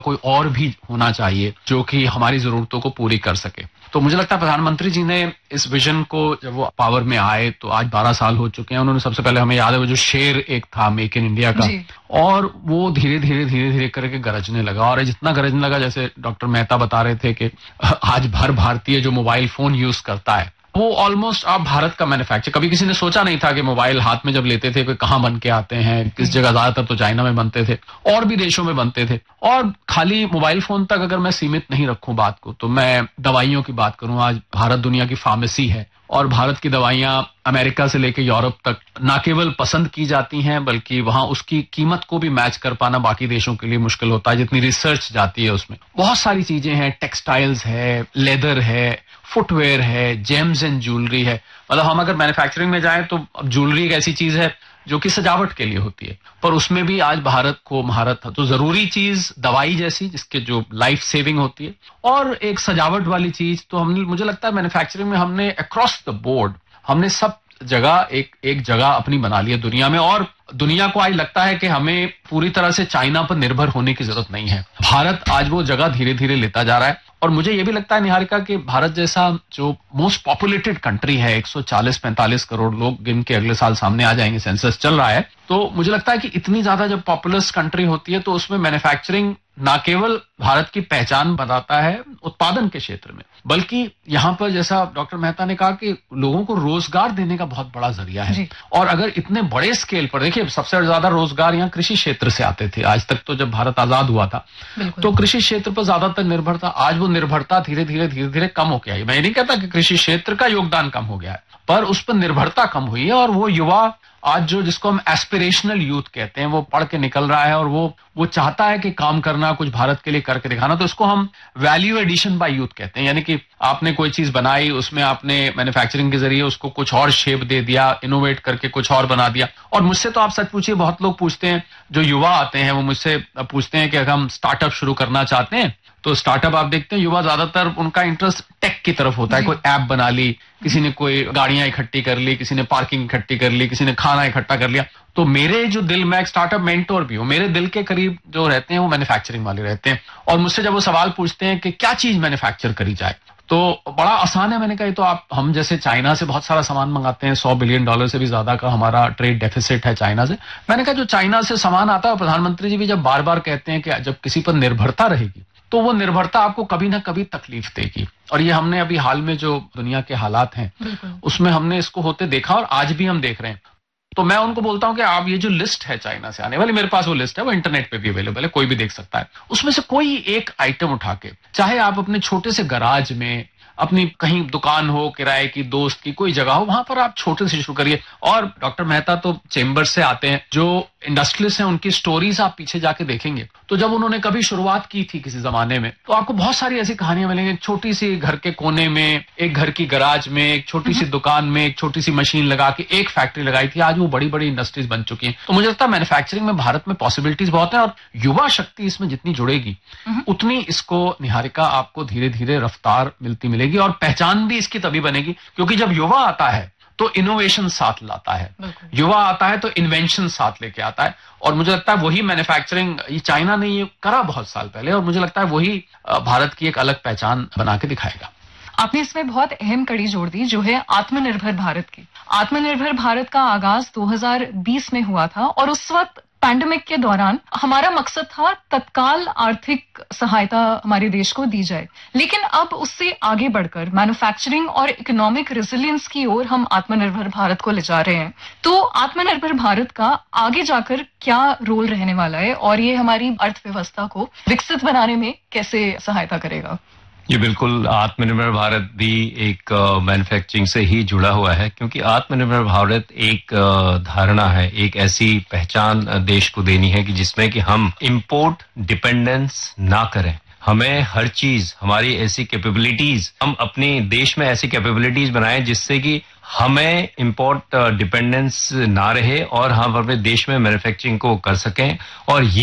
कोई और भी होना चाहिए जो कि हमारी जरूरतों को पूरी कर सके। तो मुझे लगता है प्रधानमंत्री जी ने इस विजन को, जब वो पावर में आए तो आज 12 साल हो चुके हैं, उन्होंने सबसे पहले, हमें याद है वो जो शेर एक था मेक इन इंडिया का, और वो धीरे धीरे करके गरजने लगा, और जितना गरजने लगा, जैसे डॉक्टर मेहता बता रहे थे कि आज भर भारतीय जो मोबाइल फोन यूज करता है वो ऑलमोस्ट अब भारत का मैन्युफैक्चर। कभी किसी ने सोचा नहीं था कि मोबाइल हाथ में जब लेते थे कोई कहाँ बन के आते हैं, किस जगह, ज्यादातर तो चाइना में बनते थे और भी देशों में बनते थे। और खाली मोबाइल फोन तक अगर मैं सीमित नहीं रखूं बात को, तो मैं दवाइयों की बात करूं, आज भारत दुनिया की फार्मेसी है और भारत की दवाइयां अमेरिका से लेकर यूरोप तक न केवल पसंद की जाती हैं बल्कि वहां उसकी कीमत को भी मैच कर पाना बाकी देशों के लिए मुश्किल होता है, जितनी रिसर्च जाती है उसमें। बहुत सारी चीजें हैं, टेक्सटाइल्स है, लेदर है, फुटवेयर है, जेम्स एंड ज्वेलरी है। मतलब हम अगर मैन्युफैक्चरिंग में जाएं तो अब ज्वेलरी एक ऐसी चीज है जो कि सजावट के लिए होती है, पर उसमें भी आज भारत को महारत था। तो जरूरी चीज दवाई जैसी जिसके जो लाइफ सेविंग होती है, और एक सजावट वाली चीज, तो हमने, मुझे लगता है मैन्युफैक्चरिंग में हमने अक्रॉस द बोर्ड हमने सब जगह एक जगह अपनी बना ली है दुनिया में, और दुनिया को आज लगता है कि हमें पूरी तरह से चाइना पर निर्भर होने की जरूरत नहीं है। भारत आज वो जगह धीरे धीरे लेता जा रहा है, और मुझे ये भी लगता है निहारिका कि भारत जैसा जो मोस्ट पॉपुलेटेड कंट्री है, 140-45 करोड़ लोग गिन के अगले साल सामने आ जाएंगे, सेंसस चल रहा है, तो मुझे लगता है कि इतनी ज्यादा जब पॉपुलस कंट्री होती है तो उसमें मैन्युफैक्चरिंग न केवल भारत की पहचान बताता है उत्पादन के क्षेत्र में, बल्कि यहाँ पर जैसा डॉक्टर मेहता ने कहा कि लोगों को रोजगार देने का बहुत बड़ा जरिया है। और अगर इतने बड़े स्केल पर, देखिए सबसे ज्यादा रोजगार यहाँ कृषि क्षेत्र से आते थे आज तक, तो जब भारत आजाद हुआ था तो कृषि क्षेत्र पर ज्यादातर निर्भर था। आज वो निर्भरता धीरे धीरे कम हो गया है। मैं ये नहीं कहता कि कृषि क्षेत्र का योगदान कम हो गया है, पर उस पर निर्भरता कम हुई है, और वो युवा आज जो, जिसको हम एस्पिरेशनल यूथ कहते हैं, वो पढ़ के निकल रहा है और वो चाहता है कि काम करना, कुछ भारत के लिए करके दिखाना। तो इसको हम वैल्यू एडिशन बाय यूथ कहते हैं, यानी कि आपने कोई चीज बनाई, उसमें आपने मैन्युफैक्चरिंग के जरिए उसको कुछ और शेप दे दिया, इनोवेट करके कुछ और बना दिया। और मुझसे तो आप सच पूछिए, बहुत लोग पूछते हैं, जो युवा आते हैं वो मुझसे पूछते हैं कि अगर हम स्टार्टअप शुरू करना चाहते हैं, तो स्टार्टअप आप देखते हैं युवा ज्यादातर उनका इंटरेस्ट टेक की तरफ होता है। कोई ऐप बना ली, किसी ने कोई गाड़ियां इकट्ठी कर ली, किसी ने पार्किंग इकट्ठी कर ली, किसी ने खाना इकट्ठा कर लिया। तो मेरे जो दिल में, एक स्टार्टअप मेंटोर भी हूं, मेरे दिल के करीब जो रहते हैं वो मैन्युफैक्चरिंग वाले रहते हैं, और मुझसे जब वो सवाल पूछते हैं कि क्या चीज मैन्युफैक्चर करी जाए, तो बड़ा आसान है। मैंने कहा तो आप, हम जैसे चाइना से बहुत सारा सामान मंगाते हैं, $100 बिलियन से भी ज्यादा का हमारा ट्रेड डेफिसिट है चाइना से। मैंने कहा जो चाइना से सामान आता है, प्रधानमंत्री जी भी जब बार बार कहते हैं कि जब किसी पर निर्भरता रहेगी तो वो निर्भरता आपको कभी ना कभी तकलीफ देगी, और ये हमने अभी हाल में जो दुनिया के हालात हैं उसमें हमने इसको होते देखा, और आज भी हम देख रहे हैं। तो मैं उनको बोलता हूं कि आप ये जो लिस्ट है चाइना से आने वाली, मेरे पास वो लिस्ट है, वो इंटरनेट पे भी अवेलेबल है, कोई भी देख सकता है। उसमें से कोई एक आइटम उठा के, चाहे आप अपने छोटे से गराज में, अपनी कहीं दुकान हो, किराए की, दोस्त की कोई जगह हो, वहां पर आप छोटे से शुरू करिए। और डॉक्टर मेहता तो चेंबर से आते हैं, जो इंडस्ट्रियलिस्ट हैं उनकी स्टोरीज आप पीछे जाके देखेंगे, तो जब उन्होंने कभी शुरुआत की थी किसी जमाने में, तो आपको बहुत सारी ऐसी कहानियां मिलेंगी। छोटी सी घर के कोने में, एक घर की गराज में, एक छोटी सी दुकान में, एक छोटी सी मशीन लगा के एक फैक्ट्री लगाई थी, आज वो बड़ी बड़ी इंडस्ट्रीज बन चुकी हैं। तो मुझे लगता है मैन्युफैक्चरिंग में भारत में पॉसिबिलिटीज बहुत है, और युवा शक्ति इसमें जितनी जुड़ेगी उतनी इसको निहारिका आपको धीरे धीरे रफ्तार मिलती मिलेगी, और पहचान भी इसकी तभी बनेगी, क्योंकि जब युवा आता है तो इनोवेशन साथ लाता है, युवा आता है तो इन्वेंशन साथ लेके आता है। और मुझे लगता है वही मैन्युफैक्चरिंग, ये चाइना ने ये करा बहुत साल पहले, और मुझे लगता है वही भारत की एक अलग पहचान बना के दिखाएगा। आपने इसमें बहुत अहम कड़ी जोड़ दी, जो है आत्मनिर्भर भारत की। आत्मनिर्भर भारत का आगाज 2020 में हुआ था, और उस वक्त पैंडेमिक के दौरान हमारा मकसद था तत्काल आर्थिक सहायता हमारे देश को दी जाए, लेकिन अब उससे आगे बढ़कर मैन्युफैक्चरिंग और इकोनॉमिक रेजिलियंस की ओर हम आत्मनिर्भर भारत को ले जा रहे हैं। तो आत्मनिर्भर भारत का आगे जाकर क्या रोल रहने वाला है, और ये हमारी अर्थव्यवस्था को विकसित बनाने में कैसे सहायता करेगा? ये बिल्कुल, आत्मनिर्भर भारत भी एक मैन्युफैक्चरिंग से ही जुड़ा हुआ है, क्योंकि आत्मनिर्भर भारत एक धारणा है, एक ऐसी पहचान देश को देनी है कि जिसमें कि हम इंपोर्ट डिपेंडेंस ना करें। हमें हर चीज, हमारी ऐसी कैपेबिलिटीज, हम अपने देश में ऐसी कैपेबिलिटीज बनाएं जिससे कि हमें इंपोर्ट डिपेंडेंस ना रहे, और हम अपने देश में मैन्युफैक्चरिंग को कर सकें। और ये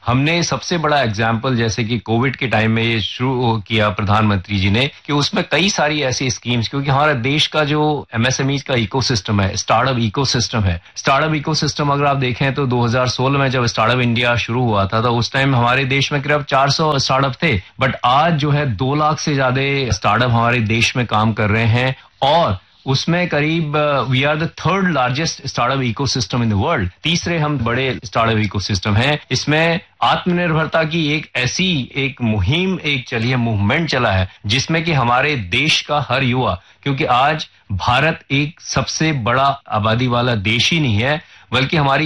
हमने सबसे बड़ा एग्जाम्पल जैसे कि कोविड के टाइम में ये शुरू किया प्रधानमंत्री जी ने कि उसमें कई सारी ऐसी स्कीम्स, क्योंकि हमारा देश का जो एमएसएमई का इकोसिस्टम है, स्टार्टअप इकोसिस्टम है, स्टार्टअप इकोसिस्टम अगर आप देखें तो 2016 में जब स्टार्टअप इंडिया शुरू हुआ था तो उस टाइम हमारे देश में करीब 400 स्टार्टअप थे, बट आज जो है 2 लाख से ज्यादा स्टार्टअप हमारे देश में काम कर रहे हैं और उसमें करीब we are the third largest startup ecosystem in the world. तीसरे हम बड़े स्टार्टअप इकोसिस्टम हैं। इसमें आत्मनिर्भरता की एक मुहिम चली है, मूवमेंट चला है, जिसमें कि हमारे देश का हर युवा, क्योंकि आज भारत एक सबसे बड़ा आबादी वाला देश ही नहीं है, बल्कि हमारी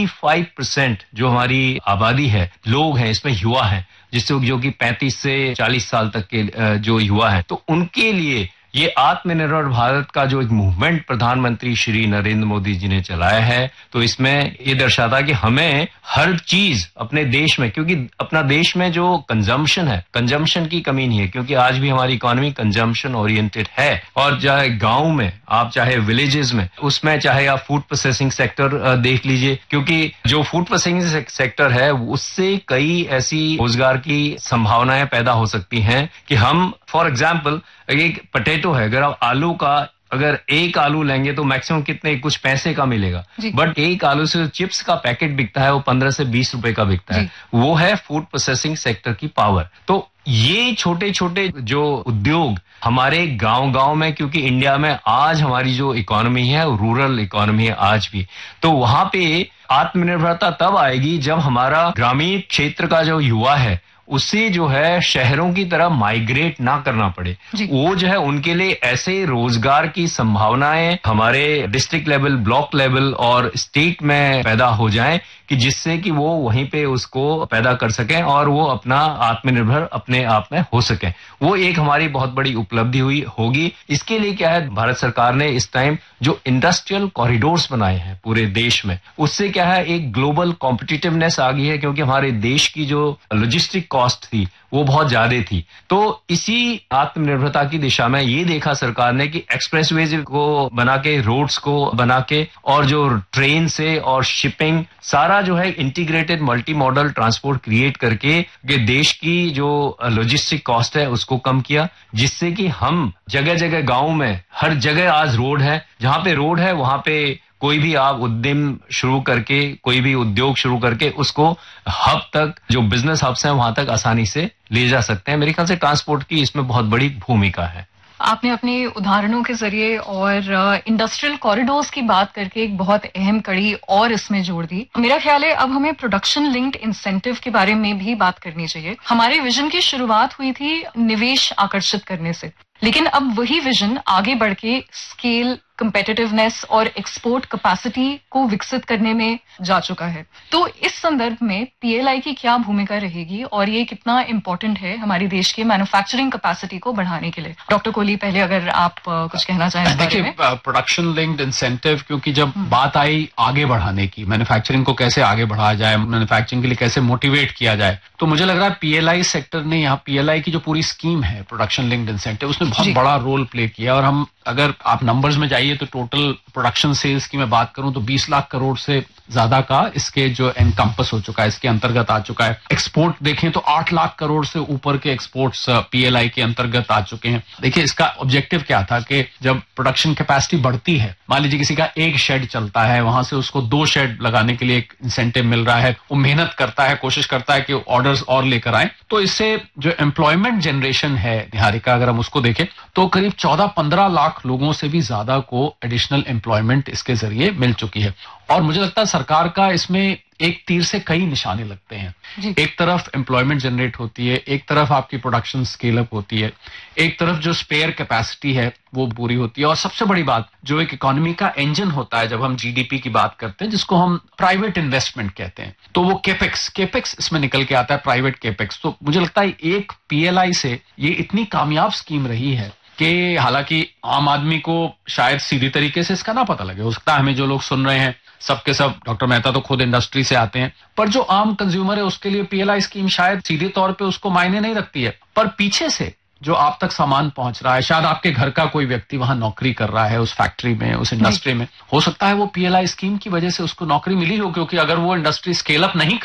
65% जो हमारी आबादी है, लोग हैं, इसमें युवा हैं, जिससे जो कि 35 से 40 साल तक के जो युवा हैं, तो उनके लिए ये आत्मनिर्भर भारत का जो एक मूवमेंट प्रधानमंत्री श्री नरेंद्र मोदी जी ने चलाया है, तो इसमें ये दर्शाता कि हमें हर चीज अपने देश में, क्योंकि अपना देश में जो कंजम्पशन है, कंजम्पशन की कमी नहीं है, क्योंकि आज भी हमारी इकोनॉमी कंजम्पशन ओरिएंटेड है। और चाहे गांव में आप, चाहे विलेजेस में, उसमें चाहे आप फूड प्रोसेसिंग सेक्टर देख लीजिए, क्योंकि जो फूड प्रोसेसिंग सेक्टर है उससे कई ऐसी रोजगार की संभावनाएं पैदा हो सकती हैं कि हम, फॉर एग्जाम्पल, एक पोटैटो है, अगर आप आलू का अगर एक आलू लेंगे तो मैक्सिमम कितने, कुछ पैसे का मिलेगा, बट एक आलू से चिप्स का पैकेट बिकता है वो 15 से 20 रुपए का बिकता है। वो है फूड प्रोसेसिंग सेक्टर की पावर। तो ये छोटे छोटे जो उद्योग हमारे गांव में, क्योंकि इंडिया में आज हमारी जो इकोनॉमी है रूरल इकोनॉमी है आज भी, तो वहां पे आत्मनिर्भरता तब आएगी जब हमारा ग्रामीण क्षेत्र का जो युवा है उसे जो है शहरों की तरह माइग्रेट ना करना पड़े। वो जो है उनके लिए ऐसे रोजगार की संभावनाएं हमारे डिस्ट्रिक्ट लेवल, ब्लॉक लेवल और स्टेट में पैदा हो जाएं कि जिससे कि वो वहीं पे उसको पैदा कर सकें और वो अपना आत्मनिर्भर अपने आप में हो सकें। वो एक हमारी बहुत बड़ी उपलब्धि हुई होगी। इसके लिए क्या है, भारत सरकार ने इस टाइम जो इंडस्ट्रियल कॉरिडोर्स बनाए हैं पूरे देश में, उससे क्या है एक ग्लोबल कॉम्पिटिटिवनेस आ गई है, क्योंकि हमारे देश की जो लॉजिस्टिक कॉस्ट थी वो बहुत ज्यादा थी। तो इसी आत्मनिर्भरता की दिशा में ये देखा सरकार ने कि एक्सप्रेसवेज को बना के, रोड्स को बना के, और जो ट्रेन से और शिपिंग सारा जो है integrated multi modal transport create करके देश की जो लॉजिस्टिक कॉस्ट है उसको कम किया, जिससे कि हम जगह जगह गांव में हर जगह आज रोड है, जहां पे रोड है वहां पे कोई भी आप उद्यम शुरू करके, कोई भी उद्योग शुरू करके उसको हब तक, जो बिजनेस हब्स हैं वहां तक आसानी से ले जा सकते हैं। मेरे ख्याल से ट्रांसपोर्ट की इसमें बहुत बड़ी भूमिका है। आपने अपने उदाहरणों के जरिए और इंडस्ट्रियल कॉरिडोर्स की बात करके एक बहुत अहम कड़ी और इसमें जोड़ दी। मेरा ख्याल है अब हमें प्रोडक्शन लिंक्ड इंसेंटिव के बारे में भी बात करनी चाहिए। हमारे विजन की शुरुआत हुई थी निवेश आकर्षित करने से, लेकिन अब वही विजन आगे बढ़ के स्केल, कंपेटिटिवनेस और एक्सपोर्ट कैपेसिटी को विकसित करने में जा चुका है। तो इस संदर्भ में पीएलआई की क्या भूमिका रहेगी और ये कितना इम्पोर्टेंट है हमारे देश की मैन्युफैक्चरिंग कैपेसिटी को बढ़ाने के लिए? डॉक्टर कोहली, पहले अगर आप कुछ कहना चाहें। देखिए, प्रोडक्शन लिंक्ड इंसेंटिव, क्योंकि जब बात आई आगे बढ़ाने की, मैन्युफैक्चरिंग को कैसे आगे बढ़ाया जाए, मैन्युफैक्चरिंग के लिए कैसे मोटिवेट किया जाए, तो मुझे लग रहा है पीएलआई सेक्टर ने, यहाँ पीएलआई की जो पूरी स्कीम है प्रोडक्शन लिंक्ड इंसेंटिव, उसने बहुत बड़ा रोल प्ले किया। और हम अगर आप नंबर्स में जाइए तो टोटल प्रोडक्शन सेल्स की मैं बात करूं तो 20 लाख करोड़ से ज्यादा का इसके जो एनकम्पस हो चुका है, इसके अंतर्गत आ चुका है। एक्सपोर्ट देखें तो 8 लाख करोड़ से ऊपर के एक्सपोर्ट्स पीएलआई के अंतर्गत आ चुके हैं। देखिए, इसका ऑब्जेक्टिव क्या था कि जब प्रोडक्शन कैपेसिटी बढ़ती है, मान लीजिए किसी का एक शेड चलता है, वहां से उसको 2 शेड लगाने के लिए एक इंसेंटिव मिल रहा है, वो मेहनत करता है, कोशिश करता है कि ऑर्डर्स और लेकर आए, तो इससे जो एम्प्लॉयमेंट जनरेशन है निहारिका, अगर हम उसको देखें तो करीब 14-15 लाख लोगों से भी ज्यादा को एडिशनल एम्प्लॉयमेंट इसके जरिए मिल चुकी है। और मुझे लगता है सरकार का इसमें एक तीर से कई निशाने लगते हैं। एक तरफ एम्प्लॉयमेंट जनरेट होती है, एक तरफ आपकी प्रोडक्शन स्केल अप होती है, एक तरफ जो स्पेयर कैपेसिटी है वो पूरी होती है, और सबसे बड़ी बात जो एक इकोनॉमी का इंजन होता है जब हम जीडीपी की बात करते हैं, जिसको हम प्राइवेट इन्वेस्टमेंट कहते हैं, तो वो केपेक्स इसमें निकल के आता है, प्राइवेट केपेक्स। तो मुझे लगता है एक पीएलआई से ये इतनी कामयाब स्कीम रही है कि हालांकि आम आदमी को शायद सीधी तरीके से इसका ना पता लगे, हो सकता है हमें जो लोग सुन रहे हैं सबके सब, डॉक्टर मेहता तो खुद इंडस्ट्री से आते हैं, पर जो आम कंज्यूमर है उसके लिए पीएलआई स्कीम शायद सीधे तौर पे उसको मायने नहीं रखती है, पर पीछे से जो आप तक सामान पहुंच रहा है, शायद आपके घर का कोई व्यक्ति वहां नौकरी कर रहा है उस फैक्ट्री में, उस इंडस्ट्री में, हो सकता है वो पीएलआई स्कीम की वजह से उसको नौकरी मिली हो, क्योंकि अगर वो इंडस्ट्री स्केल अप नहीं करती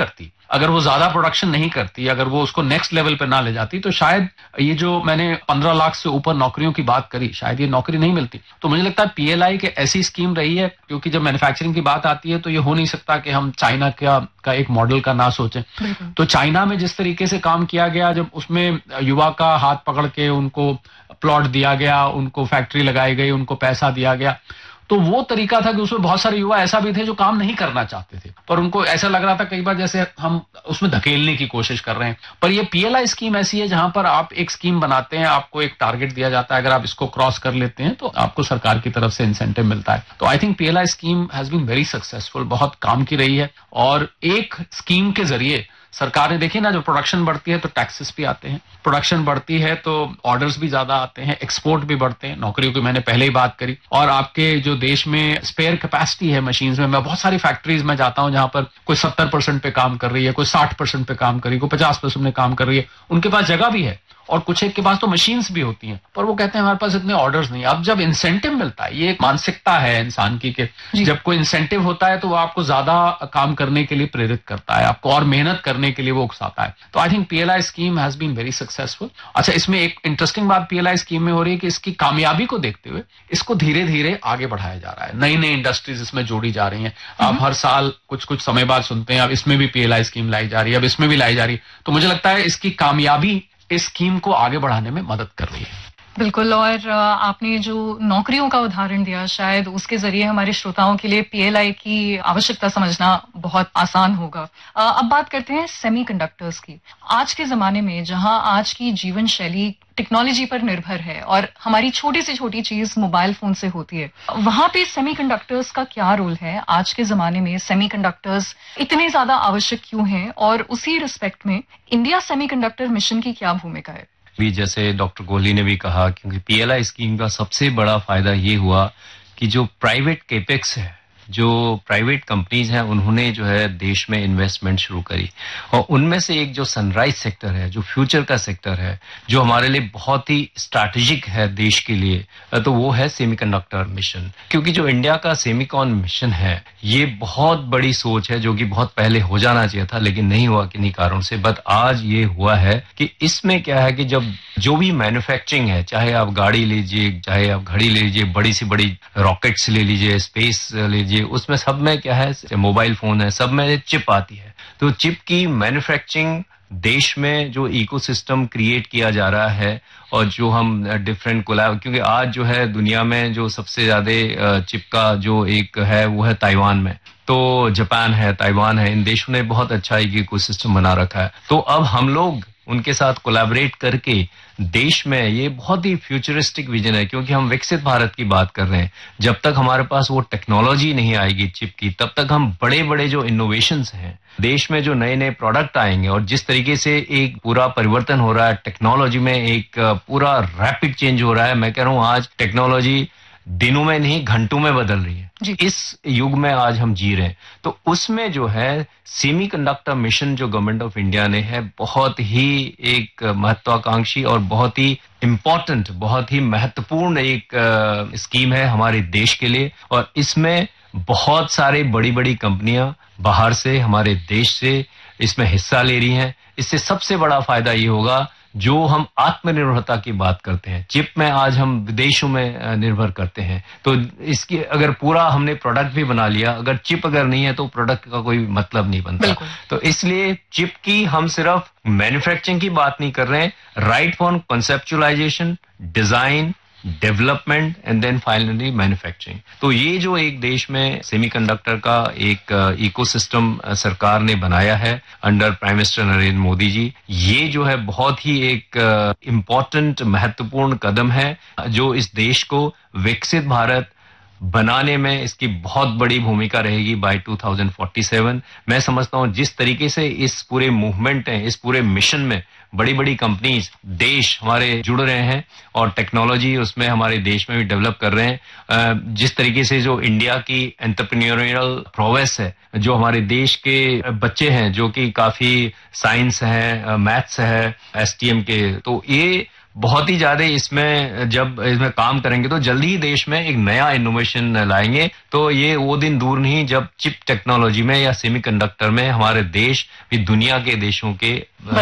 अगर वो ज्यादा प्रोडक्शन नहीं करती, अगर वो उसको नेक्स्ट लेवल पे ना ले जाती, तो शायद ये जो मैंने 15 लाख से ऊपर नौकरियों की बात करी, शायद ये नौकरी नहीं मिलती। तो मुझे लगता है PLI की ऐसी स्कीम रही है, क्योंकि जब मैन्युफैक्चरिंग की बात आती है तो ये हो नहीं सकता कि हम चाइना का एक मॉडल का ना सोचें। तो चाइना में जिस तरीके से काम किया गया, जब उसमें युवा का हाथ पकड़ के उनको प्लॉट दिया गया, उनको फैक्ट्री लगाई गई, उनको पैसा दिया गया, तो वो तरीका था कि उसमें बहुत सारे युवा ऐसा भी थे जो काम नहीं करना चाहते थे, पर उनको ऐसा लग रहा था कई बार जैसे हम उसमें धकेलने की कोशिश कर रहे हैं। पर ये PLI स्कीम ऐसी है जहां पर आप एक स्कीम बनाते हैं, आपको एक टारगेट दिया जाता है, अगर आप इसको क्रॉस कर लेते हैं तो आपको सरकार की तरफ से इंसेंटिव मिलता है। तो I think PLI scheme has been very successful, बहुत काम की रही है। और एक स्कीम के जरिए सरकार ने, देखिए ना, जो प्रोडक्शन बढ़ती है तो टैक्सेस भी आते हैं, प्रोडक्शन बढ़ती है तो ऑर्डर्स भी ज्यादा आते हैं, एक्सपोर्ट भी बढ़ते हैं, नौकरियों की मैंने पहले ही बात करी। और आपके जो देश में स्पेयर कैपेसिटी है मशीन्स में, मैं बहुत सारी फैक्ट्रीज में जाता हूं जहां पर कोई 70% पे काम कर रही है, कोई 60% पे काम कर रही है, कोई 50% में काम कर रही है, उनके पास जगह भी है और कुछ एक के पास तो मशीन्स भी होती हैं, पर वो कहते हैं हमारे पास इतने ऑर्डर्स नहीं। अब जब इंसेंटिव मिलता है, ये एक मानसिकता है इंसान की कि जब कोई इंसेंटिव होता है तो वो आपको ज्यादा काम करने के लिए प्रेरित करता है, आपको और मेहनत करने के लिए वो उकसाता है। तो I think PLI scheme has been very successful. अच्छा, इसमें एक इंटरेस्टिंग बात PLI स्कीम में हो रही है कि इसकी कामयाबी को देखते हुए इसको धीरे धीरे आगे बढ़ाया जा रहा है, नई नई इंडस्ट्रीज इसमें जोड़ी जा रही हैं। आप हर साल कुछ कुछ समय बाद सुनते हैं अब इसमें भी PLI स्कीम लाई जा रही है, अब इसमें भी लाई जा रही है। तो मुझे लगता है इसकी कामयाबी इस स्कीम को आगे बढ़ाने में मदद कर रही है। बिल्कुल। और आपने जो नौकरियों का उदाहरण दिया, शायद उसके जरिए हमारे श्रोताओं के लिए PLI की आवश्यकता समझना बहुत आसान होगा। अब बात करते हैं सेमीकंडक्टर्स की। आज के जमाने में जहां आज की जीवन शैली टेक्नोलॉजी पर निर्भर है और हमारी छोटी से छोटी चीज मोबाइल फोन से होती है, वहां पे सेमीकंडक्टर्स का क्या रोल है? आज के जमाने में सेमीकंडक्टर्स इतने ज्यादा आवश्यक क्यों हैं और उसी रिस्पेक्ट में इंडिया सेमीकंडक्टर मिशन की क्या भूमिका है? भी जैसे डॉक्टर कोहली ने भी कहा, क्योंकि PLI स्कीम का सबसे बड़ा फायदा ये हुआ कि जो प्राइवेट केपेक्स है, जो प्राइवेट कंपनीज हैं, उन्होंने जो है देश में इन्वेस्टमेंट शुरू करी। और उनमें से एक जो सनराइज सेक्टर है, जो फ्यूचर का सेक्टर है, जो हमारे लिए बहुत ही स्ट्रैटेजिक है देश के लिए, तो वो है सेमीकंडक्टर मिशन। क्योंकि जो इंडिया का सेमीकॉन मिशन है, ये बहुत बड़ी सोच है जो कि बहुत पहले हो जाना चाहिए था, लेकिन नहीं हुआ किन्हीं कारणों से। बट आज ये हुआ है कि इसमें क्या है कि जब जो भी मैन्युफैक्चरिंग है, चाहे आप गाड़ी लीजिए, चाहे आप घड़ी ले लीजिए, बड़ी से बड़ी रॉकेट्स ले लीजिए, स्पेस लीजिए, उसमें सब में क्या है, मोबाइल फोन है, सब में चिप आती है। तो चिप की मैन्युफैक्चरिंग देश में जो इकोसिस्टम क्रिएट किया जा रहा है, और जो हम डिफरेंट कोलैब, क्योंकि आज जो है दुनिया में जो सबसे ज्यादा चिप का जो एक है वो है ताइवान में, तो जापान है, ताइवान है, इन देशों ने बहुत अच्छा एक इकोसिस्टम बना रखा है। तो अब हम लोग उनके साथ कोलैबोरेट करके देश में, ये बहुत ही फ्यूचरिस्टिक विजन है, क्योंकि हम विकसित भारत की बात कर रहे हैं। जब तक हमारे पास वो टेक्नोलॉजी नहीं आएगी चिप की, तब तक हम बड़े बड़े जो इनोवेशंस हैं, देश में जो नए नए प्रोडक्ट आएंगे, और जिस तरीके से एक पूरा परिवर्तन हो रहा है टेक्नोलॉजी में, एक पूरा रैपिड चेंज हो रहा है। मैं कह रहा हूँ आज टेक्नोलॉजी दिनों में नहीं घंटों में बदल रही है। इस युग में आज हम जी रहे हैं, तो उसमें जो है सेमीकंडक्टर मिशन जो गवर्नमेंट ऑफ इंडिया ने है, बहुत ही एक महत्वाकांक्षी और बहुत ही इम्पोर्टेंट, बहुत ही महत्वपूर्ण एक स्कीम है हमारे देश के लिए। और इसमें बहुत सारे बड़ी बड़ी कंपनियां बाहर से, हमारे देश से इसमें हिस्सा ले रही हैं। इससे सबसे बड़ा फायदा ये होगा, जो हम आत्मनिर्भरता की बात करते हैं, चिप में आज हम विदेशों में निर्भर करते हैं, तो इसकी अगर पूरा हमने प्रोडक्ट भी बना लिया, अगर चिप अगर नहीं है तो प्रोडक्ट का कोई मतलब नहीं बनता। तो इसलिए चिप की हम सिर्फ मैन्युफैक्चरिंग की बात नहीं कर रहे हैं, right from conceptualisation, design, development and then finally manufacturing. तो ये जो एक देश में सेमीकंडक्टर का एक इकोसिस्टम सरकार ने बनाया है under prime minister Narendra Modi ji, ये जो है बहुत ही एक इम्पोर्टेंट, महत्वपूर्ण कदम है, जो इस देश को विकसित भारत बनाने में इसकी बहुत बड़ी भूमिका रहेगी बाय 2047। मैं समझता हूं जिस तरीके से इस पूरे मूवमेंट है, इस पूरे मिशन में बड़ी बड़ी कंपनीज, देश हमारे जुड़ रहे हैं और टेक्नोलॉजी उसमें हमारे देश में भी डेवलप कर रहे हैं, जिस तरीके से जो इंडिया की एंटरप्रेन्योरियल प्रोग्रेस है, जो हमारे देश के बच्चे हैं जो कि काफी साइंस है, मैथ्स है, STM के, तो ये बहुत ही ज्यादा इसमें जब इसमें काम करेंगे तो जल्दी ही देश में एक नया इनोवेशन लाएंगे। तो ये वो दिन दूर नहीं जब चिप टेक्नोलॉजी में या सेमीकंडक्टर में हमारे देश भी दुनिया के देशों के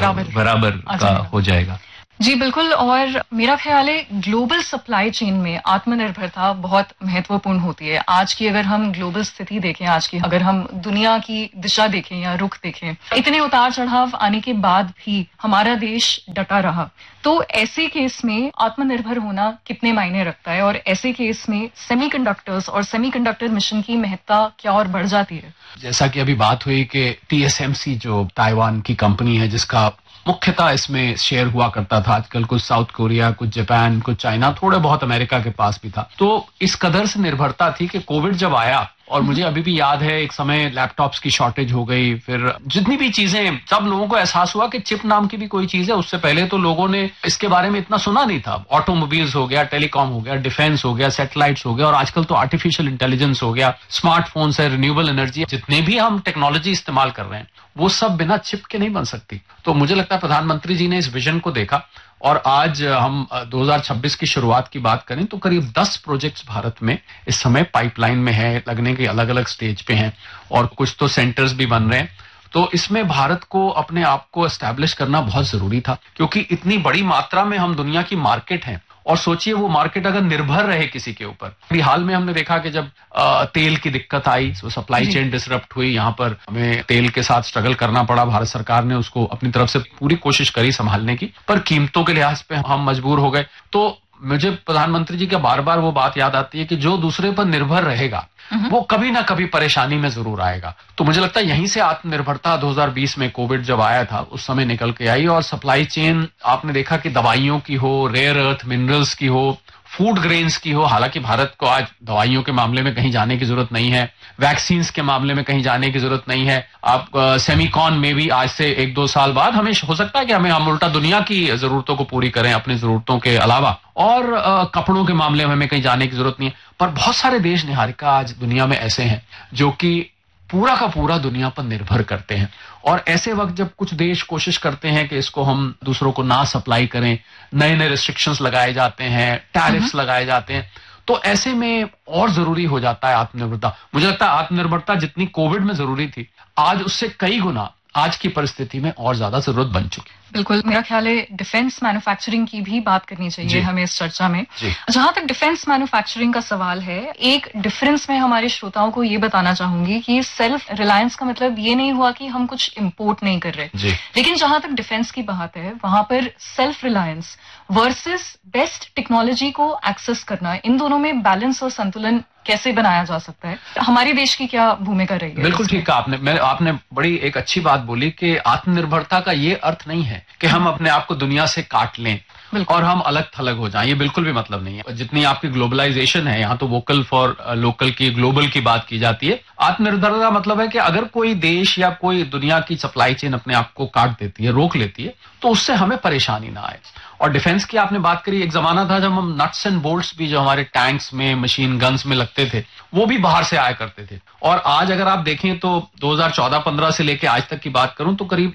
बराबर का हो जाएगा। जी बिल्कुल, और मेरा ख्याल है ग्लोबल सप्लाई चेन में आत्मनिर्भरता बहुत महत्वपूर्ण होती है। आज की अगर हम ग्लोबल स्थिति देखें, आज की अगर हम दुनिया की दिशा देखें या रुख देखें, इतने उतार चढ़ाव आने के बाद भी हमारा देश डटा रहा। तो ऐसे केस में आत्मनिर्भर होना कितने मायने रखता है, और ऐसे केस में सेमीकंडक्टर्स और सेमीकंडक्टर मिशन की महत्ता क्या और बढ़ जाती है? जैसा कि अभी बात हुई कि TSMC जो ताइवान की कंपनी है जिसका मुख्यतः इसमें शेयर हुआ करता था, आजकल कुछ साउथ कोरिया, कुछ जापान, कुछ चाइना, थोड़े बहुत अमेरिका के पास भी था। तो इस कदर से निर्भरता थी कि कोविड जब आया, और मुझे अभी भी याद है एक समय लैपटॉप्स की शॉर्टेज हो गई, फिर जितनी भी चीजें, तब लोगों को एहसास हुआ कि चिप नाम की भी कोई चीज है। उससे पहले तो लोगों ने इसके बारे में इतना सुना नहीं था। ऑटोमोबाइल्स हो गया, टेलीकॉम हो गया, डिफेंस हो गया, सैटेलाइट्स हो गया, और आजकल तो आर्टिफिशियल इंटेलिजेंस हो गया, स्मार्टफोन्स है, रिन्यूएबल एनर्जी, जितने भी हम टेक्नोलॉजी इस्तेमाल कर रहे हैं वो सब बिना चिप के नहीं बन सकती। तो मुझे लगता है प्रधानमंत्री जी ने इस विजन को देखा, और आज हम 2026 की शुरुआत की बात करें तो करीब 10 प्रोजेक्ट्स भारत में इस समय पाइपलाइन में है, लगने के अलग अलग स्टेज पे हैं, और कुछ तो सेंटर्स भी बन रहे हैं। तो इसमें भारत को अपने आप को एस्टैब्लिश करना बहुत जरूरी था, क्योंकि इतनी बड़ी मात्रा में हम दुनिया की मार्केट हैं। और सोचिए वो मार्केट अगर निर्भर रहे किसी के ऊपर। अभी हाल में हमने देखा कि जब तेल की दिक्कत आई, सप्लाई चेन डिसरप्ट हुई, यहाँ पर हमें तेल के साथ स्ट्रगल करना पड़ा। भारत सरकार ने उसको अपनी तरफ से पूरी कोशिश करी संभालने की, पर कीमतों के लिहाज पे हम मजबूर हो गए। तो मुझे प्रधानमंत्री जी का बार बार वो बात याद आती है कि जो दूसरे पर निर्भर रहेगा वो कभी ना कभी परेशानी में जरूर आएगा। तो मुझे लगता है यहीं से आत्मनिर्भरता 2020 में कोविड जब आया था उस समय निकल के आई। और सप्लाई चेन आपने देखा कि दवाइयों की हो, रेयर अर्थ मिनरल्स की हो, फूड ग्रेन्स की हो। हालांकि भारत को आज दवाइयों के मामले में कहीं जाने की जरूरत नहीं है, वैक्सीन्स के मामले में कहीं जाने की जरूरत नहीं है। आप सेमीकॉन में भी आज से 1-2 साल बाद हमें हो सकता है कि हम उल्टा दुनिया की जरूरतों को पूरी करें अपनी जरूरतों के अलावा, और कपड़ों के मामले में हमें कहीं जाने की जरूरत नहीं है। पर बहुत सारे देश निहारिका आज दुनिया में ऐसे हैं जो कि पूरा का पूरा दुनिया पर निर्भर करते हैं। और ऐसे वक्त जब कुछ देश कोशिश करते हैं कि इसको हम दूसरों को ना सप्लाई करें, नए नए रिस्ट्रिक्शंस लगाए जाते हैं, टैरिफ्स लगाए जाते हैं, तो ऐसे में और जरूरी हो जाता है आत्मनिर्भरता। मुझे लगता है आत्मनिर्भरता जितनी कोविड में जरूरी थी, आज उससे कई गुना आज की परिस्थिति में और ज्यादा जरूरत बन चुकी। बिल्कुल, मेरा ख्याल है डिफेंस मैन्युफैक्चरिंग की भी बात करनी चाहिए हमें इस चर्चा में। जहां तक डिफेंस मैन्युफैक्चरिंग का सवाल है, एक डिफरेंस मैं हमारे श्रोताओं को ये बताना चाहूंगी कि सेल्फ रिलायंस का मतलब ये नहीं हुआ कि हम कुछ इम्पोर्ट नहीं कर रहे, लेकिन जहां तक डिफेंस की बात है वहां पर self reliance versus best technology को एक्सेस करना, इन दोनों में बैलेंस और संतुलन कैसे बनाया जा सकता है? हमारे देश की क्या भूमिका रही है? बिल्कुल ठीक कहा आपने बड़ी एक अच्छी बात बोली कि आत्मनिर्भरता का ये अर्थ नहीं है कि हम अपने आप को दुनिया से काट लें और हम अलग थलग हो जाएं। ये बिल्कुल भी मतलब नहीं है। जितनी आपकी ग्लोबलाइजेशन है, यहाँ तो वोकल फॉर लोकल की, ग्लोबल की बात की जाती है। आत्मनिर्भरता का मतलब है कि अगर कोई देश या कोई दुनिया की सप्लाई चेन अपने आप को काट देती है, रोक लेती है, तो उससे हमें परेशानी ना आए। और डिफेंस की आपने बात करी, एक जमाना था जब हम नट्स एंड बोल्ट्स भी जो हमारे टैंक्स में, मशीन गन्स में लगते थे, वो भी बाहर से आया करते थे। और आज अगर आप देखें तो 2014-15 से लेके आज तक की बात करूं तो करीब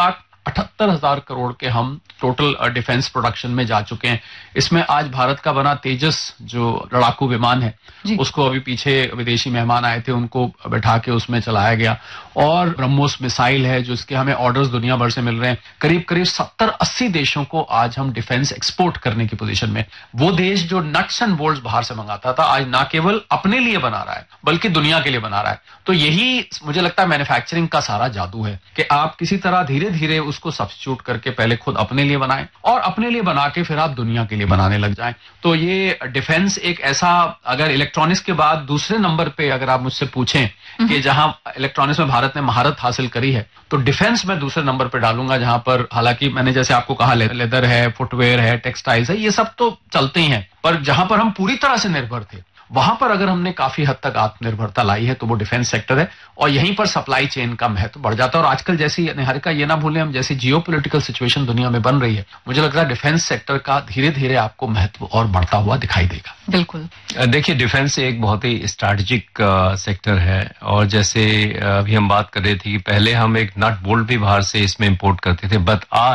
1,78,000 करोड़ के हम टोटल डिफेंस प्रोडक्शन में जा चुके हैं। इसमें आज भारत का बना तेजस जो लड़ाकू विमान है, उसको अभी पीछे विदेशी मेहमान आए थे, उनको बैठा के उसमें चलाया गया। और ब्रह्मोस मिसाइल है, जो इसके हमें ऑर्डर्स दुनिया भर से मिल रहे हैं। करीब करीब 70-80 देशों को आज हम डिफेंस एक्सपोर्ट करने की पोजीशन में। वो देश जो नट्स एंड बोल्ट्स बाहर से मंगाता था, आज ना केवल अपने लिए बना रहा है बल्कि दुनिया के लिए बना रहा है। तो यही मुझे लगता है मैन्युफैक्चरिंग का सारा जादू है कि आप किसी तरह धीरे धीरे उसको सब्स्टिट्यूट करके पहले खुद अपने लिए बनाएं और अपने लिए बना के फिर आप दुनिया के लिए बनाने लग जाएं। तो ये डिफेंस एक ऐसा, अगर इलेक्ट्रॉनिक्स के बाद दूसरे नंबर पे अगर आप मुझसे पूछें कि जहां इलेक्ट्रॉनिक्स में भारत ने महारत हासिल करी है, तो डिफेंस में दूसरे नंबर पे डालूंगा। जहां पर हालांकि मैंने जैसे आपको कहा लेदर है, फुटवेयर है, टेक्सटाइल्स है, ये सब तो चलते ही हैं, पर जहां पर हम पूरी तरह से निर्भर थे वहां पर अगर हमने काफी हद तक आत्मनिर्भरता लाई है तो वो डिफेंस सेक्टर है। और यहीं पर सप्लाई चेन का महत्व बढ़ जाता है। और आजकल जैसी निहारिका ये ना भूलें, हम जैसी जियोपॉलिटिकल सिचुएशन दुनिया में बन रही है, मुझे लगता है डिफेंस सेक्टर का धीरे धीरे आपको महत्व और बढ़ता हुआ दिखाई देगा। बिल्कुल, देखिए डिफेंस एक बहुत ही स्ट्रैटेजिक सेक्टर है। और जैसे अभी हम बात कर रहे थे कि पहले हम एक नट बोल्ट भी बाहर से इसमें इंपोर्ट करते थे, बट आज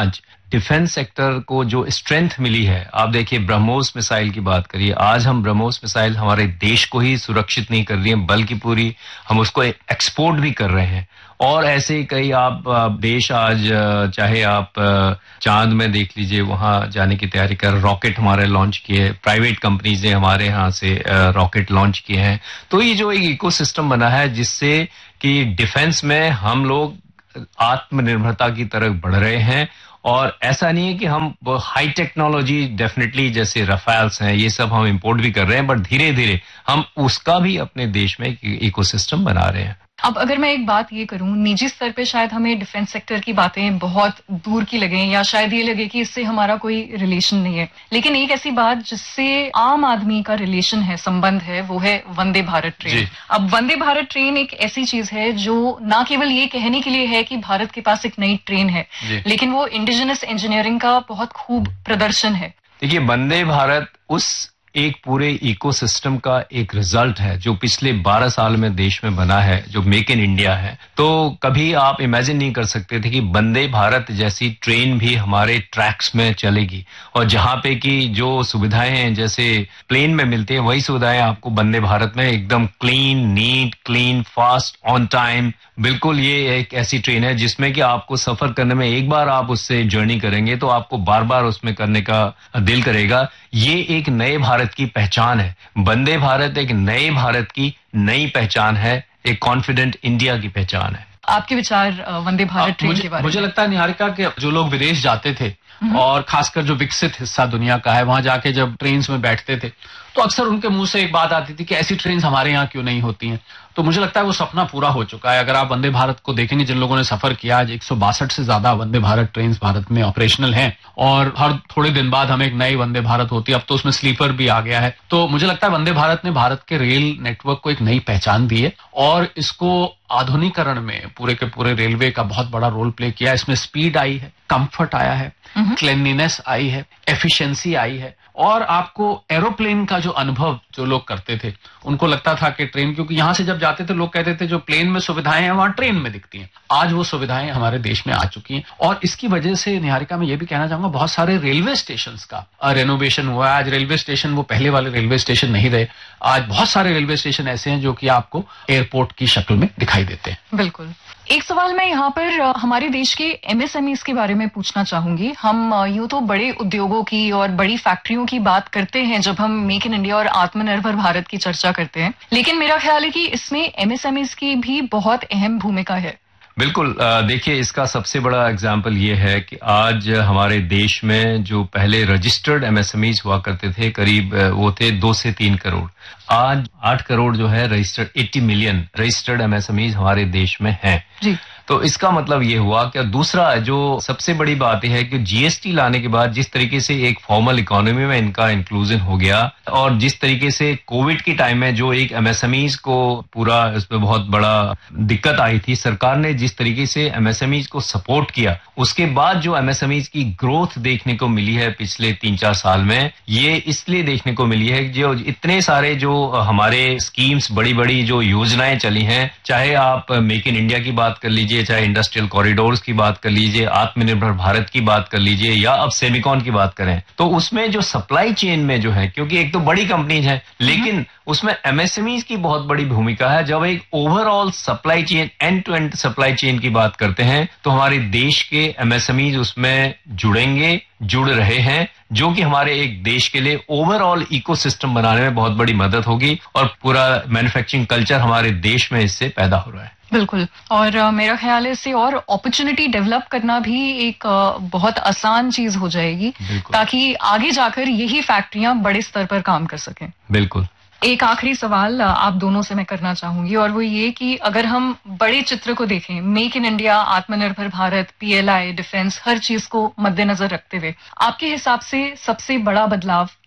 डिफेंस सेक्टर को जो स्ट्रेंथ मिली है, आप देखिए ब्रह्मोस मिसाइल की बात करिए, आज हम ब्रह्मोस मिसाइल हमारे देश को ही सुरक्षित नहीं कर रही है बल्कि पूरी हम उसको एक्सपोर्ट भी कर रहे हैं। और ऐसे ही कई आप देश आज चाहे आप चांद में देख लीजिए, वहां जाने की तैयारी कर, रॉकेट हमारे लॉन्च किए, प्राइवेट कंपनीज ने हमारे यहाँ से रॉकेट लॉन्च किए हैं। तो ये जो एक इकोसिस्टम बना है जिससे कि डिफेंस में हम लोग आत्मनिर्भरता की तरफ बढ़ रहे हैं। और ऐसा नहीं है कि हम हाई टेक्नोलॉजी डेफिनेटली जैसे रफाल्स हैं ये सब हम इंपोर्ट भी कर रहे हैं, बट धीरे धीरे हम उसका भी अपने देश में इकोसिस्टम बना रहे हैं। अब अगर मैं एक बात ये करूं, निजी स्तर पे शायद हमें डिफेंस सेक्टर की बातें बहुत दूर की लगें या शायद ये लगे कि इससे हमारा कोई रिलेशन नहीं है, लेकिन एक ऐसी बात जिससे आम आदमी का रिलेशन है, संबंध है, वो है वंदे भारत ट्रेन। अब वंदे भारत ट्रेन एक ऐसी चीज है जो ना केवल ये कहने के लिए है कि भारत के पास एक नई ट्रेन है, लेकिन वो इंडिजिनस इंजीनियरिंग का बहुत खूब प्रदर्शन है। देखिए, वंदे भारत उस एक पूरे इकोसिस्टम का एक रिजल्ट है जो पिछले 12 साल में देश में बना है, जो मेक इन इंडिया है। तो कभी आप इमेजिन नहीं कर सकते थे कि वंदे भारत जैसी ट्रेन भी हमारे ट्रैक्स में चलेगी, और जहां पे कि जो सुविधाएं हैं जैसे प्लेन में मिलती है वही सुविधाएं आपको वंदे भारत में एकदम clean, NEET, clean, fast, on time. बिल्कुल ये एक ऐसी ट्रेन है जिसमें कि आपको सफर करने में एक बार आप उससे जर्नी करेंगे तो आपको बार बार उसमें करने का दिल करेगा। ये एक नए भारत की पहचान है। वंदे भारत एक नए भारत की नई पहचान है, एक कॉन्फिडेंट इंडिया की पहचान है। आपके विचार वंदे भारत ट्रेन के बारे में? मुझे लगता है निहारिका कि जो लोग विदेश जाते थे और खासकर जो विकसित हिस्सा दुनिया का है, वहां जाके जब ट्रेन में बैठते थे तो अक्सर उनके मुंह से एक बात आती थी कि ऐसी ट्रेन हमारे यहाँ क्यों नहीं होती हैं। तो मुझे लगता है वो सपना पूरा हो चुका है। अगर आप वंदे भारत को देखेंगे, जिन लोगों ने सफर किया, आज 162 से ज्यादा वंदे भारत ट्रेन भारत में ऑपरेशनल हैं और हर थोड़े दिन बाद हमें एक नई वंदे भारत होती है। अब तो उसमें स्लीपर भी आ गया है। तो मुझे लगता है वंदे भारत ने भारत के रेल नेटवर्क को एक नई पहचान दी है और इसको आधुनिकीकरण में पूरे के पूरे रेलवे का बहुत बड़ा रोल प्ले किया है। इसमें स्पीड आई है, कंफर्ट आया है, क्लीनलीनेस आई है, एफिशिएंसी आई है, और आपको एरोप्लेन का जो अनुभव जो लोग करते थे, उनको लगता था कि ट्रेन, क्योंकि यहां से जब जाते थे लोग कहते थे जो प्लेन में सुविधाएं हैं वहां ट्रेन में दिखती हैं। आज वो सुविधाएं हमारे देश में आ चुकी हैं और इसकी वजह से निहारिका मैं ये भी कहना चाहूंगा बहुत सारे रेलवे स्टेशन का रेनोवेशन हुआ है। आज रेलवे स्टेशन वो पहले वाले रेलवे स्टेशन नहीं रहे। आज बहुत सारे रेलवे स्टेशन ऐसे हैं जो कि आपको एयरपोर्ट की शक्ल में दिखाई देते हैं। बिल्कुल। एक सवाल मैं यहाँ पर हमारे देश के एमएसएमईज के बारे में पूछना चाहूंगी। हम यूं तो बड़े उद्योगों की और बड़ी फैक्ट्रियों की बात करते हैं जब हम मेक इन इंडिया और आत्मनिर्भर भारत की चर्चा करते हैं, लेकिन मेरा ख्याल है कि इसमें एमएसएमईज की भी बहुत अहम भूमिका है। बिल्कुल। देखिए, इसका सबसे बड़ा एग्जाम्पल ये है कि आज हमारे देश में जो पहले रजिस्टर्ड एमएसएमईज हुआ करते थे, करीब वो थे 2 से 3 करोड़। आज 8 करोड़ जो है रजिस्टर्ड, 80 मिलियन रजिस्टर्ड एमएसएमईज हमारे देश में हैं। जी। तो इसका मतलब ये हुआ कि दूसरा जो सबसे बड़ी बात है कि जीएसटी लाने के बाद जिस तरीके से एक फॉर्मल इकोनॉमी में इनका इंक्लूजन हो गया और जिस तरीके से कोविड की टाइम में जो एक एमएसएमईज को पूरा इसमें बहुत बड़ा दिक्कत आई थी, सरकार ने जिस तरीके से एमएसएमईज को सपोर्ट किया, उसके बाद जो एमएसएमईज की ग्रोथ देखने को मिली है पिछले 3-4 साल में, ये इसलिए देखने को मिली है जो इतने सारे जो हमारे स्कीम्स, बड़ी बड़ी जो योजनाएं चली हैं, चाहे आप मेक इन इंडिया की बात कर लीजिए, चाहे इंडस्ट्रियल कॉरिडोर्स की बात कर लीजिए, आत्मनिर्भर भारत की बात कर लीजिए, या अब सेमिकॉन की बात करें, तो उसमें जो सप्लाई चेन में जो है, क्योंकि एक तो बड़ी कंपनीज है लेकिन उसमें एमएसएमईज की बहुत बड़ी भूमिका है। जब एक overall supply chain, and to and supply chain की बात करते हैं तो हमारे देश के एमएसएमईज उसमें जुड़ेंगे, जुड़ रहे हैं, जो कि हमारे एक देश के लिए ओवरऑल इकोसिस्टम बनाने में बहुत बड़ी मदद होगी और पूरा मैन्युफैक्चरिंग कल्चर हमारे देश में इससे पैदा हो रहा है। बिल्कुल। और मेरा ख्याल है इससे और अपॉर्चुनिटी डेवलप करना भी एक बहुत आसान चीज हो जाएगी, ताकि आगे जाकर यही फैक्ट्रियां बड़े स्तर पर काम कर सकें। बिल्कुल। एक आखिरी सवाल आप दोनों से मैं करना चाहूंगी, और वो ये कि अगर हम बड़े चित्र को देखें, मेक इन इंडिया, आत्मनिर्भर भारत, पीएलआई, डिफेंस, हर चीज को मद्देनजर रखते हुए, आपके हिसाब से सबसे बड़ा बदलाव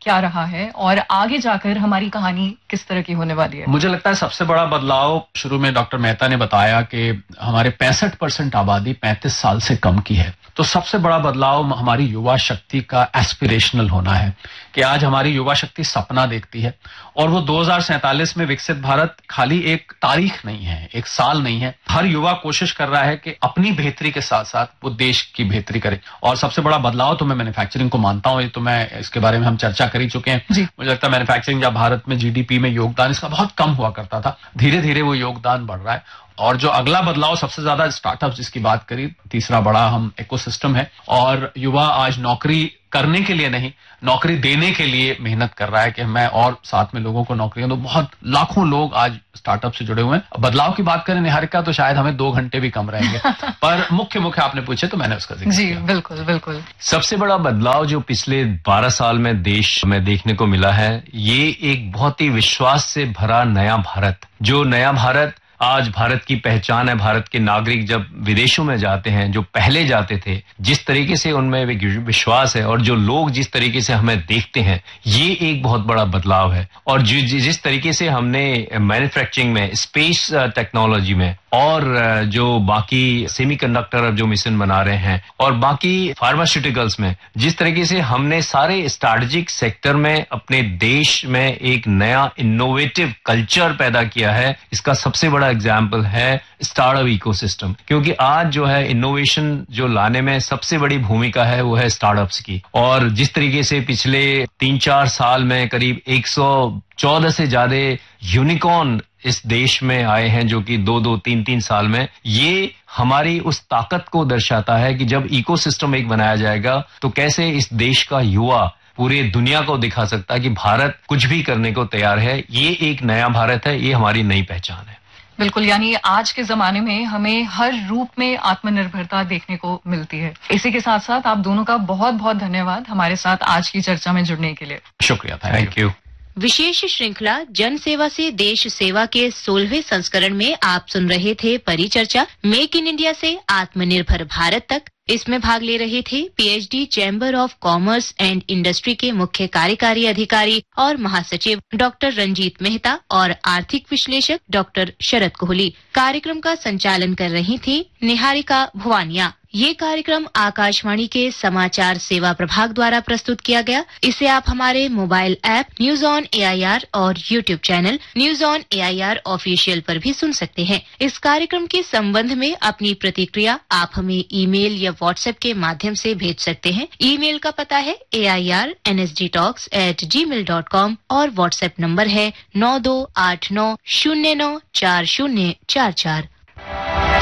क्या रहा है और आगे जाकर हमारी कहानी किस तरह की होने वाली है? मुझे लगता है सबसे बड़ा बदलाव, शुरू में डॉक्टर मेहता ने बताया कि हमारे 65% आबादी 35 साल से कम की है। तो सबसे बड़ा बदलाव हमारी युवा शक्ति का एस्पिरेशनल होना है कि आज हमारी युवा शक्ति सपना देखती है और वो 2047 में विकसित भारत खाली एक तारीख नहीं है, एक साल नहीं है। हर युवा कोशिश कर रहा है कि अपनी बेहतरी के साथ साथ वो देश की बेहतरी करे। और सबसे बड़ा बदलाव तो मैं मैन्युफैक्चरिंग को मानता हूं, ये तो मैं इसके बारे में हम चर्चा कर ही चुके हैं। मुझे लगता है मैन्युफैक्चरिंग जब भारत में जीडीपी में योगदान इसका बहुत कम हुआ करता था, धीरे धीरे वो योगदान बढ़ रहा है। और जो अगला बदलाव सबसे ज्यादा स्टार्टअप जिसकी बात करी, तीसरा बड़ा हम इकोसिस्टम है और युवा आज नौकरी करने के लिए नहीं, नौकरी देने के लिए मेहनत कर रहा है कि मैं और साथ में लोगों को नौकरियां दूं। बहुत लाखों लोग आज स्टार्टअप से जुड़े हुए हैं। बदलाव की बात करें निहारिका तो शायद हमें 2 घंटे भी कम रहेंगे पर मुख्य आपने पूछे तो मैंने उसका जिक्र किया। बिल्कुल बिल्कुल। सबसे बड़ा बदलाव जो पिछले 12 साल में देश में देखने को मिला है, ये एक बहुत ही विश्वास से भरा नया भारत। जो नया भारत आज भारत की पहचान है। भारत के नागरिक जब विदेशों में जाते हैं, जो पहले जाते थे, जिस तरीके से उनमें विश्वास है और जो लोग जिस तरीके से हमें देखते हैं, ये एक बहुत बड़ा बदलाव है। और जिस तरीके से हमने मैन्युफैक्चरिंग में, स्पेस टेक्नोलॉजी में और जो बाकी सेमीकंडक्टर जो मिशन बना रहे हैं और बाकी फार्मास्यूटिकल्स में, जिस तरीके से हमने सारे स्ट्रैटेजिक सेक्टर में अपने देश में एक नया इनोवेटिव कल्चर पैदा किया है, इसका सबसे बड़ा एग्जाम्पल है स्टार्टअप इकोसिस्टम। क्योंकि आज जो है इनोवेशन जो लाने में सबसे बड़ी भूमिका है वो है स्टार्टअप्स की। और जिस तरीके से पिछले 3-4 साल में करीब 114 से ज्यादा यूनिकॉर्न इस देश में आए हैं, जो कि 2-2, 3-3 साल में, ये हमारी उस ताकत को दर्शाता है कि जब इकोसिस्टम एक बनाया जाएगा तो कैसे इस देश का युवा पूरे दुनिया को दिखा सकता है कि भारत कुछ भी करने को तैयार है। ये एक नया भारत है, ये हमारी नई पहचान है। बिल्कुल, यानी आज के जमाने में हमें हर रूप में आत्मनिर्भरता देखने को मिलती है। इसी के साथ साथ आप दोनों का बहुत बहुत धन्यवाद हमारे साथ आज की चर्चा में जुड़ने के लिए। शुक्रिया, थैंक यू। विशेष श्रृंखला जन सेवा से देश सेवा के 16वें संस्करण में आप सुन रहे थे परिचर्चा मेक इन इंडिया से आत्मनिर्भर भारत तक। इसमें भाग ले रहे थे PhD chamber of commerce and industry के मुख्य कार्यकारी अधिकारी और महासचिव डॉक्टर रंजीत मेहता और आर्थिक विश्लेषक डॉक्टर शरद कोहली। कार्यक्रम का संचालन कर रही थी निहारिका भुवानिया। ये कार्यक्रम आकाशवाणी के समाचार सेवा प्रभाग द्वारा प्रस्तुत किया गया। इसे आप हमारे mobile app news on AIR और YouTube channel news on AIR official पर भी सुन सकते हैं। इस कार्यक्रम के संबंध में अपनी प्रतिक्रिया आप हमें ईमेल या व्हाट्सएप के माध्यम से भेज सकते हैं। ईमेल का पता है airnsgtalks@gmail.com और व्हाट्सएप नंबर है 9289094044।